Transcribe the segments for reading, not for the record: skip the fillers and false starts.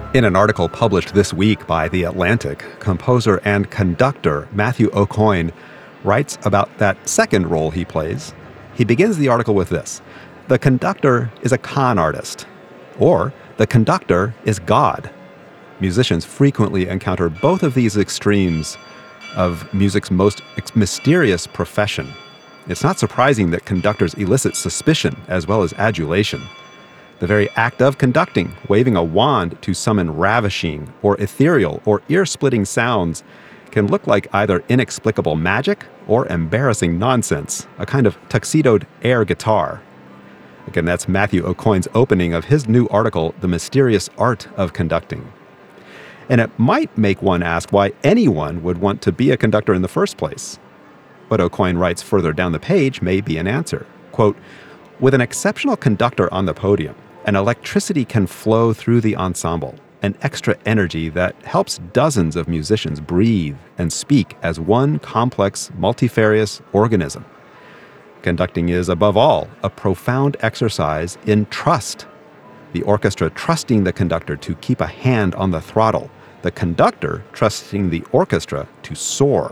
In an article published this week by The Atlantic, composer and conductor Matthew Aucoin writes about that second role he plays. He begins the article with this: "The conductor is a con artist," or "the conductor is God." Musicians frequently encounter both of these extremes of music's most mysterious profession. It's not surprising that conductors elicit suspicion as well as adulation. The very act of conducting, waving a wand to summon ravishing or ethereal or ear-splitting sounds, can look like either inexplicable magic or embarrassing nonsense, a kind of tuxedoed air guitar. Again, that's Matthew Aucoin's opening of his new article, The Mysterious Art of Conducting. And it might make one ask why anyone would want to be a conductor in the first place. What Aucoin writes further down the page may be an answer. Quote, "With an exceptional conductor on the podium, an electricity can flow through the ensemble, an extra energy that helps dozens of musicians breathe and speak as one complex, multifarious organism. Conducting is, above all, a profound exercise in trust. The orchestra trusting the conductor to keep a hand on the throttle, the conductor trusting the orchestra to soar."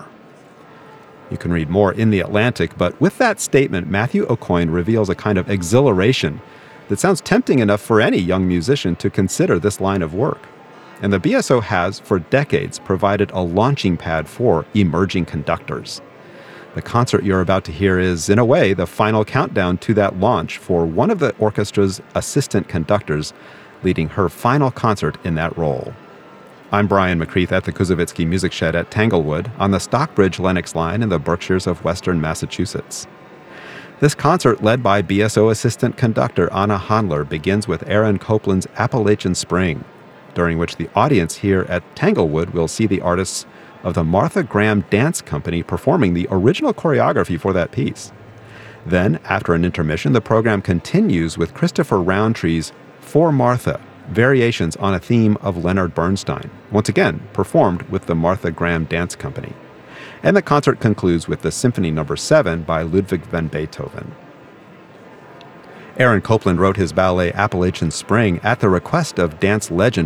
You can read more in The Atlantic, but with that statement, Matthew Aucoin reveals a kind of exhilaration that sounds tempting enough for any young musician to consider this line of work. And the BSO has, for decades, provided a launching pad for emerging conductors. The concert you're about to hear is, in a way, the final countdown to that launch for one of the orchestra's assistant conductors, leading her final concert in that role. I'm Brian McCreath at the Kuzovitsky Music Shed at Tanglewood on the Stockbridge-Lenox line in the Berkshires of western Massachusetts. This concert, led by BSO assistant conductor Anna Handler, begins with Aaron Copland's Appalachian Spring, during which the audience here at Tanglewood will see the artists of the Martha Graham Dance Company performing the original choreography for that piece. Then, after an intermission, the program continues with Christopher Roundtree's For Martha, variations on a theme of Leonard Bernstein, once again performed with the Martha Graham Dance Company. And the concert concludes with the Symphony No. 7 by Ludwig van Beethoven. Aaron Copland wrote his ballet Appalachian Spring at the request of dance legend